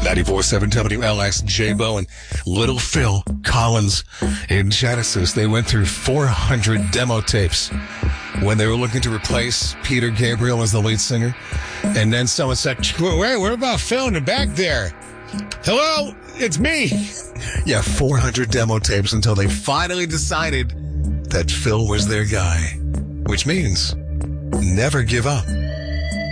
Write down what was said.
94.7 WLX, J-Bo and Little Phil Collins in Genesis. They went through 400 demo tapes when they were looking to replace Peter Gabriel as the lead singer. And then someone said, wait, what about Phil in the back there? Hello, it's me. Yeah, 400 demo tapes until they finally decided that Phil was their guy, which means never give up.